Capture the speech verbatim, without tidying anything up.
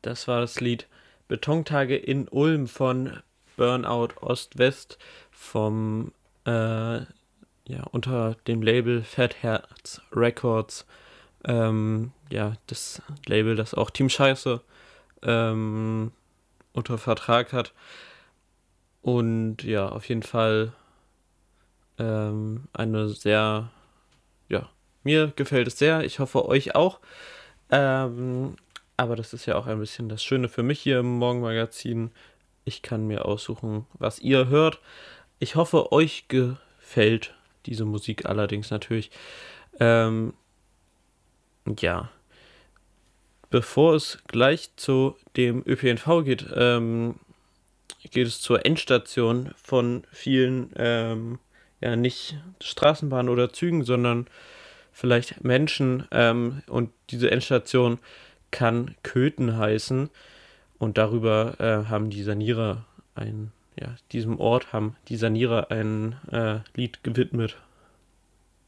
Das war das Lied Betontage in Ulm von Burnout Ost-West vom äh, ja, unter dem Label Fat Records. Ähm, ja, das Label, das auch Team Scheiße ähm, unter Vertrag hat. Und ja, auf jeden Fall ähm, eine sehr, ja, mir gefällt es sehr. Ich hoffe euch auch. Ähm, aber das ist ja auch ein bisschen das Schöne für mich hier im Morgenmagazin. Ich kann mir aussuchen, was ihr hört. Ich hoffe, euch gefällt diese Musik allerdings natürlich. Ähm, ja, bevor es gleich zu dem Ö P N V geht, ähm, geht es zur Endstation von vielen, ähm, ja, nicht Straßenbahnen oder Zügen, sondern vielleicht Menschen. Ähm, und diese Endstation kann Köthen heißen. Und darüber äh, haben die Sanierer ein, ja, diesem Ort haben die Sanierer ein äh, Lied gewidmet.